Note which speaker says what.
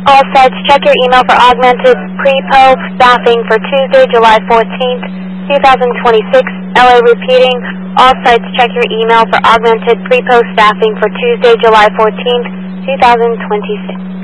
Speaker 1: All sites, check your email for augmented pre-po staffing for Tuesday, July 14th, 2026. LA repeating. All sites, check your email for augmented pre-po staffing for Tuesday, July 14th, 2026.